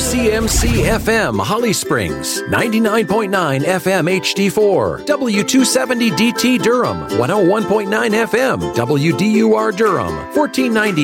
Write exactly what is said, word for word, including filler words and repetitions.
C M C F M Holly Springs, ninety-nine point nine F M H D four, W two seventy D T Durham, one oh one point nine F M W D U R Durham, fourteen ninety